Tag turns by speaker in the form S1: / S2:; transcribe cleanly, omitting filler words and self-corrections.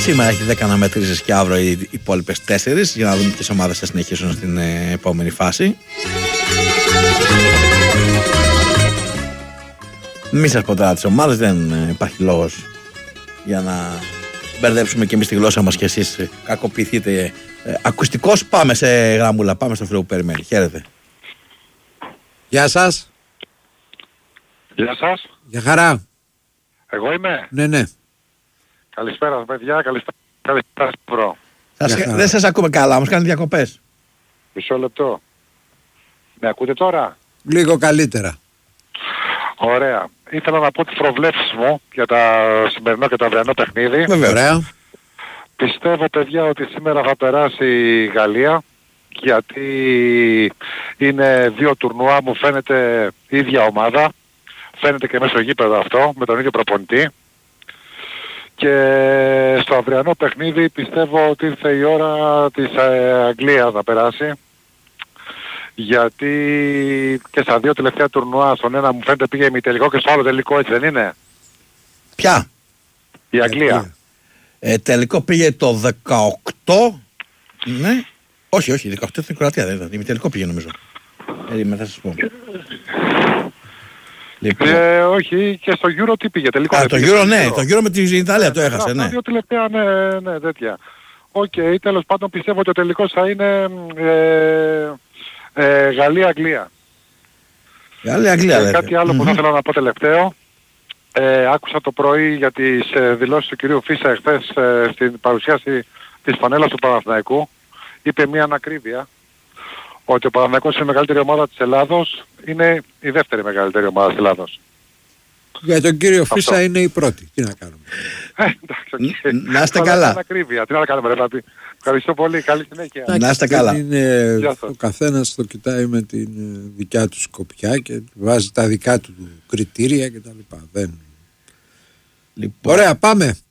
S1: Σήμερα έχει 10 αναμετρήσεις και αύριο οι υπόλοιπες 4, για να δούμε ποιες ομάδες θα συνεχίσουν στην επόμενη φάση. Μη σας πω τώρα τις ομάδες, δεν υπάρχει λόγος για να μπερδέψουμε και εμείς τη γλώσσα μας και εσείς κακοποιηθείτε. Ακουστικός, πάμε σε γραμμούλα, πάμε στο φίλο που περιμένει. Χαίρετε.
S2: Γεια σας.
S3: Γεια σας.
S2: Γεια χαρά.
S3: Εγώ είμαι.
S2: Ναι.
S3: Καλησπέρα παιδιά, καλησπέρα μπρο.
S1: Δεν σας ακούμε καλά, όμως κάνει διακοπές.
S3: Μισό λεπτό. Με ακούτε τώρα?
S2: Λίγο καλύτερα.
S3: Ωραία. Ήθελα να πω τις προβλέψεις μου για τα σημερινό και το αυριανό παιχνίδι.
S1: Βέβαια.
S2: Ωραία.
S3: Πιστεύω παιδιά ότι σήμερα θα περάσει η Γαλλία, γιατί είναι 2 τουρνουά, μου φαίνεται ίδια ομάδα. Φαίνεται και μέσα στο γήπεδο αυτό, με τον ίδιο προπονητή. Και στο αυριανό παιχνίδι πιστεύω ότι ήρθε η ώρα της Αγγλίας να περάσει. Γιατί και στα 2 τελευταία τουρνουά, στον ένα μου φαίνεται πήγε ημιτελικό και στο άλλο τελικό, έτσι δεν είναι?
S1: Ποια?
S3: Η Αγγλία.
S1: Τελικό πήγε το 18. Ναι. Όχι, 18 στην Κροατία δεν ήταν. Ημιτελικό πήγε νομίζω. Θα σας πω. Λοιπόν.
S3: Όχι, και στο Euro τι πήγε τελικό?
S1: Το Euro, ναι, το Euro με την Ιταλία το έχασε, ναι.
S3: 2 τελευταία, ναι, τέτοια. Οκ, τέλος πάντων πιστεύω ότι ο τελικός θα είναι Γαλλία-Αγγλία.
S1: Γαλλία-Αγγλία.
S3: Κάτι άλλο που θα ήθελα να πω τελευταίο. Άκουσα το πρωί για τις δηλώσεις του κυρίου Φίσα εχθές στην παρουσίαση της φανέλας του Παναθηναϊκού. Είπε μια ανακρίβεια ότι ο Παναθηναϊκός είναι η μεγαλύτερη ομάδα της Ελλάδος, είναι η δεύτερη μεγαλύτερη ομάδα της Ελλάδος.
S2: Για τον κύριο Φίσα είναι η πρώτη. Τι να κάνουμε.
S3: Εντάξει,
S1: να είστε καλά.
S3: Ανακρίβεια. Τι να κάνουμε ρε Παπή. Ευχαριστώ πολύ. Καλή συνέχεια.
S1: Να είστε καλά.
S2: Ο καθένας το κοιτάει με την δικιά του σκοπιά και βάζει τα δικά του κριτήρια κτλ.
S1: Λοιπόν.
S2: Ωραία, πάμε.